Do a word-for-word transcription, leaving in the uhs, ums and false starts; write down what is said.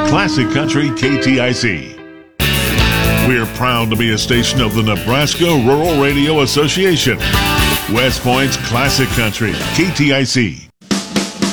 Classic Country K T I C. We're proud to be a station of the Nebraska Rural Radio Association. West Point's Classic Country K T I C.